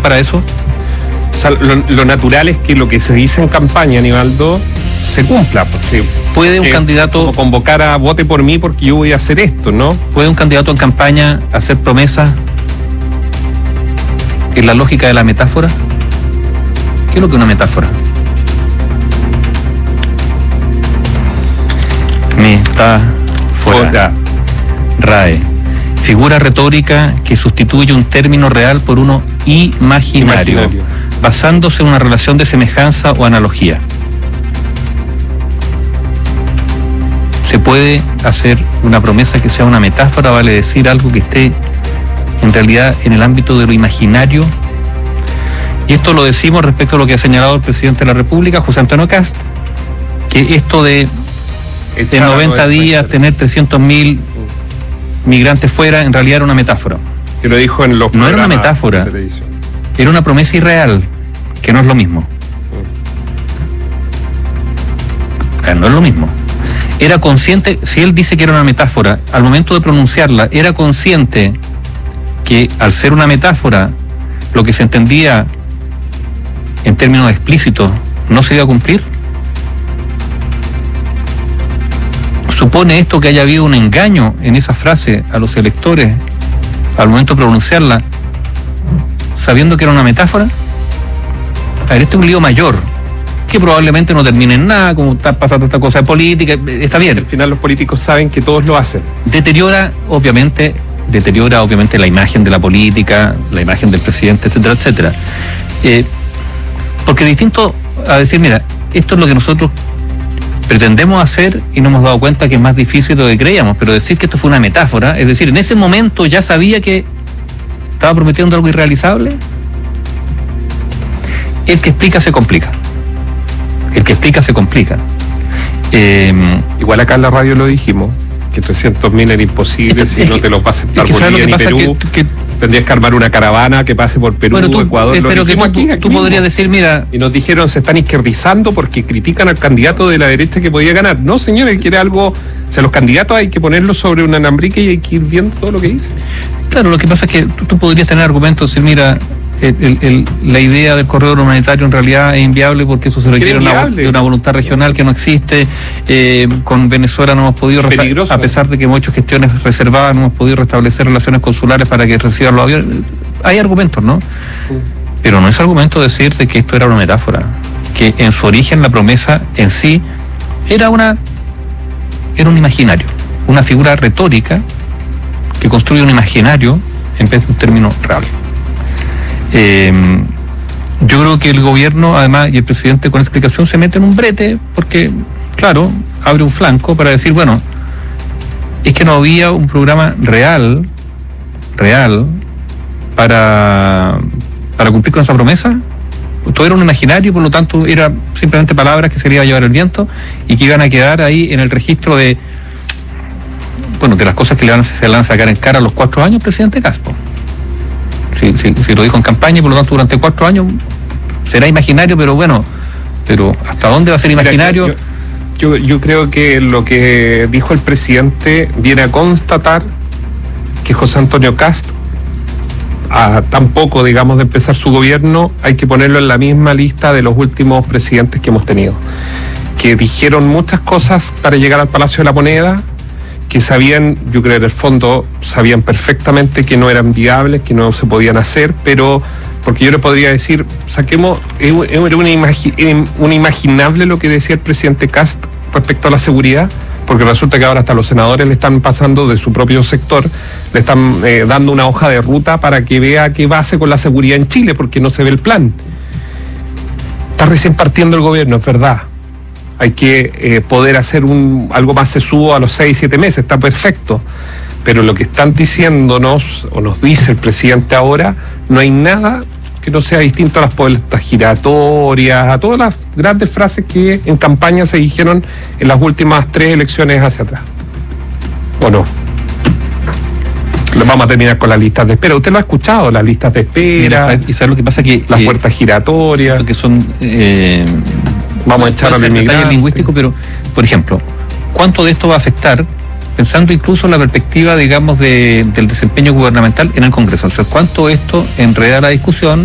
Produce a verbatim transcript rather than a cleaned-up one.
para eso? O sea, lo, lo natural es que lo que se dice en campaña, Aníbaldo, se cumpla. Porque ¿Puede un candidato como convocar a vote por mí porque yo voy a hacer esto, no? ¿Puede un candidato en campaña hacer promesas en la lógica de la metáfora? ¿Qué es lo que es una metáfora? Metáfora. RAE. Figura retórica que sustituye un término real por uno imaginario, imaginario, basándose en una relación de semejanza o analogía. Se puede hacer una promesa que sea una metáfora, vale decir algo que esté en realidad en el ámbito de lo imaginario. Y esto lo decimos respecto a lo que ha señalado el presidente de la República, José Antonio Kast, que esto de en noventa días tener trescientos mil migrantes fuera, en realidad era una metáfora. Que lo dijo en los No era una metáfora, era una promesa irreal, que no es lo mismo. Eh, no es lo mismo. Era consciente, si él dice que era una metáfora, al momento de pronunciarla, era consciente que al ser una metáfora, lo que se entendía en términos explícitos no se iba a cumplir. ¿Supone esto que haya habido un engaño en esa frase a los electores al momento de pronunciarla, sabiendo que era una metáfora? A ver, este es un lío mayor, que probablemente no termine en nada, como está pasando esta cosa de política, está bien. Al final los políticos saben que todos lo hacen. Deteriora, obviamente, deteriora obviamente la imagen de la política, la imagen del presidente, etcétera, etcétera. Eh, porque es distinto a decir, mira, esto es lo que nosotros pretendemos hacer y nos hemos dado cuenta que es más difícil de lo que creíamos, pero decir que esto fue una metáfora, es decir, en ese momento ya sabía que estaba prometiendo algo irrealizable. El que explica se complica. El que explica se complica. Eh, Igual acá en la radio lo dijimos, que trescientos mil era imposible, esto, si no que, te los va a aceptar Bolivia ni Perú. Que, que, Tendrías que armar una caravana que pase por Perú, bueno, tú, Ecuador. Eh, pero que tú, aquí, aquí tú podrías decir, mira... Y nos dijeron, se están izquierdizando porque critican al candidato de la derecha que podía ganar. No, señores, quiere algo... O sea, los candidatos hay que ponerlos sobre un alambrique y hay que ir viendo todo lo que dice. Claro, lo que pasa es que tú, tú podrías tener argumentos, decir, mira... El, el, el, la idea del corredor humanitario en realidad es inviable porque eso se requiere una, de una voluntad regional que no existe. Eh, con Venezuela no hemos podido, resta- a pesar de que hemos hecho gestiones reservadas, no hemos podido restablecer relaciones consulares para que reciban los aviones. Hay argumentos, ¿no? Sí. Pero no es argumento decir de que esto era una metáfora, que en su origen la promesa en sí era una era un imaginario, una figura retórica que construye un imaginario en vez de un término real. Eh, yo creo que el gobierno, además, y el presidente con explicación se mete en un brete porque, claro, abre un flanco para decir, bueno, es que no había un programa real, real, para, para cumplir con esa promesa. Todo era un imaginario, por lo tanto, era simplemente palabras que se le iba a llevar el viento y que iban a quedar ahí en el registro de, bueno, de las cosas que le van, se le van a sacar en cara a los cuatro años, presidente Caspo. Si, si, si lo dijo en campaña, por lo tanto durante cuatro años será imaginario, pero bueno, pero ¿hasta dónde va a ser imaginario? Mira, yo, yo, yo creo que lo que dijo el presidente viene a constatar que José Antonio Kast, a tan poco, digamos, de empezar su gobierno, hay que ponerlo en la misma lista de los últimos presidentes que hemos tenido, que dijeron muchas cosas para llegar al Palacio de la Moneda, que sabían, yo creo en el fondo, sabían perfectamente que no eran viables, que no se podían hacer, pero, porque yo le podría decir, saquemos, era una, imagi- una imaginable lo que decía el presidente Kast respecto a la seguridad, porque resulta que ahora hasta los senadores le están pasando de su propio sector, le están eh, dando una hoja de ruta para que vea qué va a hacer con la seguridad en Chile, porque no se ve el plan. Está recién partiendo el gobierno, es verdad. Hay que eh, poder hacer un algo más sesudo a los seis, siete meses, está perfecto. Pero lo que están diciéndonos, o nos dice el presidente ahora, no hay nada que no sea distinto a las puertas giratorias, a todas las grandes frases que en campaña se dijeron en las últimas tres elecciones hacia atrás. ¿O no? Vamos a terminar con las listas de espera. Usted lo ha escuchado, las listas de espera. Mira, ¿y sabe lo que pasa? Que las eh, puertas giratorias. Que son... Eh, Vamos a echar a los inmigrantes. Lingüístico, pero, por ejemplo, ¿cuánto de esto va a afectar, pensando incluso en la perspectiva, digamos, de, del desempeño gubernamental en el Congreso? O sea, ¿cuánto esto enreda la discusión